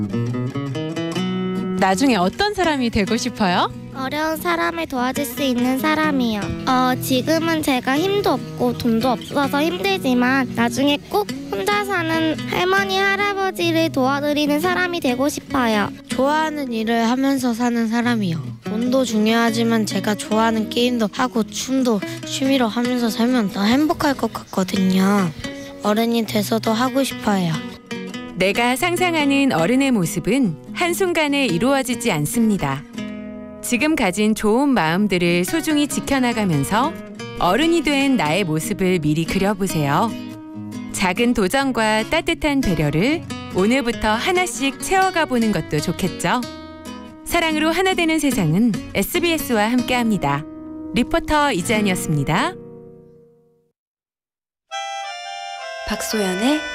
나중에 어떤 사람이 되고 싶어요? 어려운 사람을 도와줄 수 있는 사람이요. 지금은 제가 힘도 없고 돈도 없어서 힘들지만 나중에 꼭 혼자 사는 할머니, 할아버지를 도와드리는 사람이 되고 싶어요. 좋아하는 일을 하면서 사는 사람이요. 돈도 중요하지만 제가 좋아하는 게임도 하고 춤도 취미로 하면서 살면 더 행복할 것 같거든요. 어른이 돼서도 하고 싶어요. 내가 상상하는 어른의 모습은 한순간에 이루어지지 않습니다. 지금 가진 좋은 마음들을 소중히 지켜나가면서 어른이 된 나의 모습을 미리 그려보세요. 작은 도전과 따뜻한 배려를 오늘부터 하나씩 채워가 보는 것도 좋겠죠. 사랑으로 하나 되는 세상은 SBS와 함께합니다. 리포터 이지안이었습니다. 박소연의